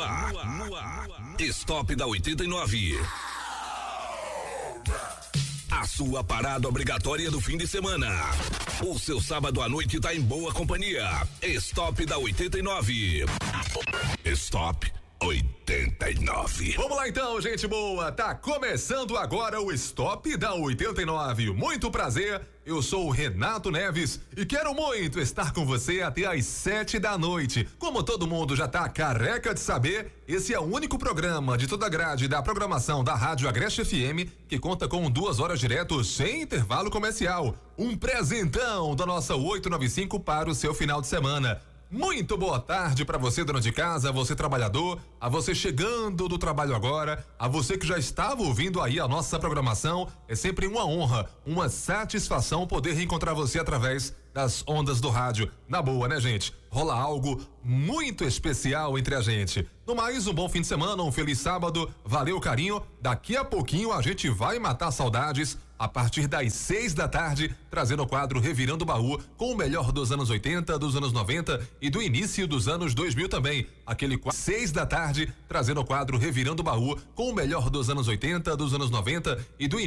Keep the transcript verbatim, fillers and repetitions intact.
ar, no ar. Stop da oitenta e nove. A sua parada obrigatória do fim de semana. O seu sábado à noite tá em boa companhia. Stop da oitenta e nove. Stop oitenta e nove. Vamos lá então, gente boa. Tá começando agora o Stop da oitenta e nove. Muito prazer. Eu sou o Renato Neves e quero muito estar com você até às sete da noite. Como todo mundo já tá careca de saber, esse é o único programa de toda a grade da programação da Rádio Agreste F M que conta com duas horas direto sem intervalo comercial. Um presentão da nossa oitocentos e noventa e cinco para o seu final de semana. Muito boa tarde para você, dona de casa, a você trabalhador, a você chegando do trabalho agora, a você que já estava ouvindo aí a nossa programação. É sempre uma honra, uma satisfação poder reencontrar você através das ondas do rádio. Na boa, né, gente? Rola algo muito especial entre a gente. No mais, um bom fim de semana, um feliz sábado. Valeu, carinho. Daqui a pouquinho a gente vai matar saudades a partir das seis da tarde, trazendo o quadro Revirando o Baú com o melhor dos anos oitenta, dos anos noventa e do início dos anos dois mil também. Aquele quadro, seis da tarde, trazendo o quadro Revirando o Baú com o melhor dos anos oitenta, dos anos noventa e do início